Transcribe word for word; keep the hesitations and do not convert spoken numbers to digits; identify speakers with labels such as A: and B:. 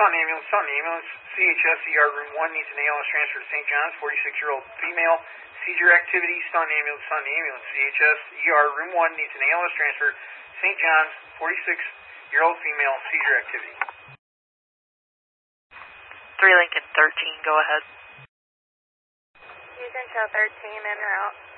A: Taunton ambulance, Taunton ambulance, C H S E R room one needs an A L S transfer to Saint John's, forty-six-year-old female, seizure activity, Taunton ambulance, Taunton ambulance, C H S E R room one needs an A L S transfer, Saint John's, forty-six-year-old female, seizure activity.
B: three Lincoln thirteen, go ahead.
C: Houston Trail thirteen, in or out?